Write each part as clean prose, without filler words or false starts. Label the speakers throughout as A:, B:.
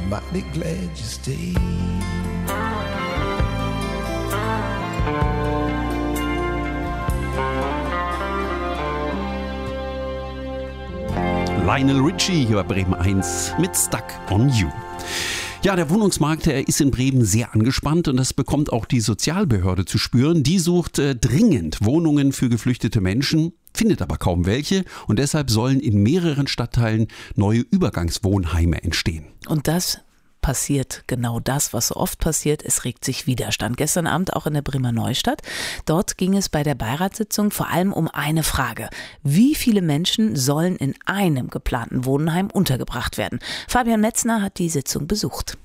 A: mighty glad you stayed.
B: Lionel Richie hier bei Bremen 1 mit Stuck on You. Ja, der Wohnungsmarkt, der ist in Bremen sehr angespannt und das bekommt auch die Sozialbehörde zu spüren. Die sucht dringend Wohnungen für geflüchtete Menschen, findet aber kaum welche und deshalb sollen in mehreren Stadtteilen neue Übergangswohnheime entstehen.
C: Und das passiert genau das, was so oft passiert. Es regt sich Widerstand. Gestern Abend auch in der Bremer Neustadt. Dort ging es bei der Beiratssitzung vor allem um eine Frage. Wie viele Menschen sollen in einem geplanten Wohnheim untergebracht werden? Fabian Metzner hat die Sitzung besucht.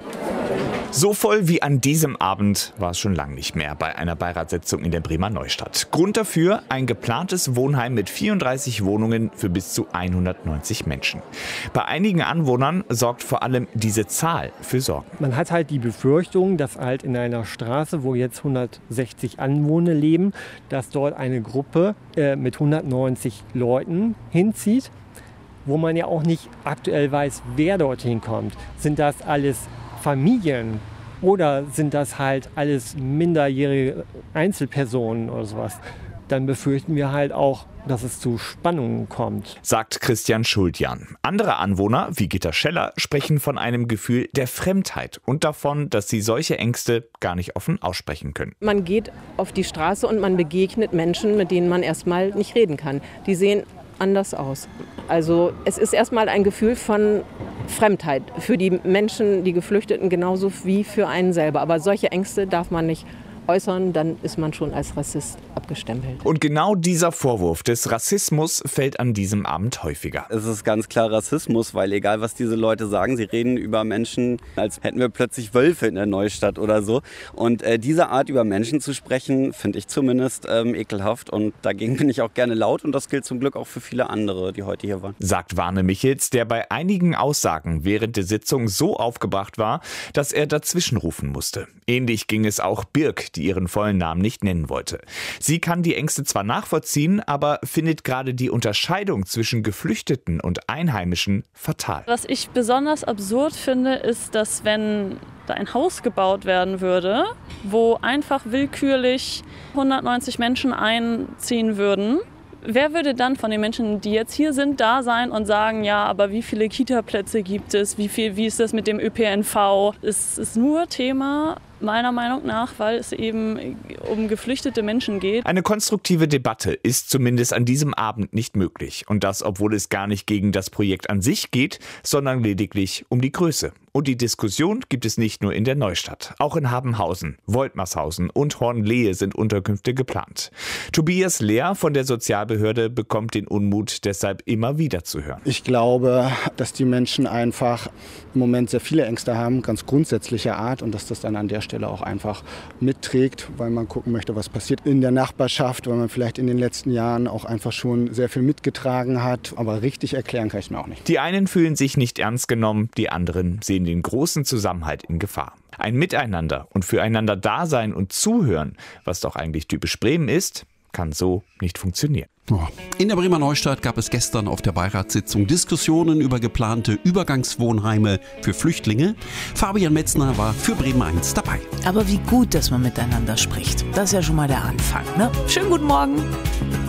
D: So voll wie an diesem Abend war es schon lange nicht mehr bei einer Beiratssitzung in der Bremer Neustadt. Grund dafür ein geplantes Wohnheim mit 34 Wohnungen für bis zu 190 Menschen. Bei einigen Anwohnern sorgt vor allem diese Zahl für Sorgen.
E: Man hat halt die Befürchtung, dass halt in einer Straße, wo jetzt 160 Anwohner leben, dass dort eine Gruppe mit 190 Leuten hinzieht, wo man ja auch nicht aktuell weiß, wer dorthin kommt. Sind das alles Familien oder sind das halt alles minderjährige Einzelpersonen oder sowas? Dann befürchten wir halt auch, dass es zu Spannungen kommt.
D: Sagt Christian Schuldjan. Andere Anwohner, wie Gitta Scheller, sprechen von einem Gefühl der Fremdheit und davon, dass sie solche Ängste gar nicht offen aussprechen können.
F: Man geht auf die Straße und man begegnet Menschen, mit denen man erstmal nicht reden kann. Die sehen anders aus. Also es ist erstmal ein Gefühl von Fremdheit für die Menschen, die Geflüchteten, genauso wie für einen selber. Aber solche Ängste darf man nicht äußern, dann ist man schon als Rassist abgestempelt.
D: Und genau dieser Vorwurf des Rassismus fällt an diesem Abend häufiger.
G: Es ist ganz klar Rassismus, weil egal was diese Leute sagen, sie reden über Menschen, als hätten wir plötzlich Wölfe in der Neustadt oder so. Und diese Art über Menschen zu sprechen, finde ich zumindest ekelhaft und dagegen bin ich auch gerne laut und das gilt zum Glück auch für viele andere, die heute hier waren.
D: Sagt Warne Michels, der bei einigen Aussagen während der Sitzung so aufgebracht war, dass er dazwischenrufen musste. Ähnlich ging es auch Birk, die ihren vollen Namen nicht nennen wollte. Sie kann die Ängste zwar nachvollziehen, aber findet gerade die Unterscheidung zwischen Geflüchteten und Einheimischen fatal.
H: Was ich besonders absurd finde, ist, dass wenn da ein Haus gebaut werden würde, wo einfach willkürlich 190 Menschen einziehen würden, wer würde dann von den Menschen, die jetzt hier sind, da sein und sagen, ja, aber wie viele Kita-Plätze gibt es, wie ist das mit dem ÖPNV? Es ist nur Thema, meiner Meinung nach, weil es eben um geflüchtete Menschen geht.
D: Eine konstruktive Debatte ist zumindest an diesem Abend nicht möglich. Und das, obwohl es gar nicht gegen das Projekt an sich geht, sondern lediglich um die Größe. Und die Diskussion gibt es nicht nur in der Neustadt. Auch in Habenhausen, Woltmershausen und Hornlehe sind Unterkünfte geplant. Tobias Lehr von der Sozialbehörde bekommt den Unmut deshalb immer wieder zu hören.
I: Ich glaube, dass die Menschen einfach im Moment sehr viele Ängste haben, ganz grundsätzlicher Art, und dass das dann an der Stelle auch einfach mitträgt, weil man gucken möchte, was passiert in der Nachbarschaft, weil man vielleicht in den letzten Jahren auch einfach schon sehr viel mitgetragen hat. Aber richtig erklären kann ich mir auch nicht.
D: Die einen fühlen sich nicht ernst genommen, die anderen sehen den großen Zusammenhalt in Gefahr. Ein Miteinander und füreinander Dasein und Zuhören, was doch eigentlich typisch Bremen ist, kann so nicht funktionieren.
B: In der Bremer Neustadt gab es gestern auf der Beiratssitzung Diskussionen über geplante Übergangswohnheime für Flüchtlinge. Fabian Metzner war für Bremen 1 dabei.
C: Aber wie gut, dass man miteinander spricht. Das ist ja schon mal der Anfang, ne? Schönen guten Morgen.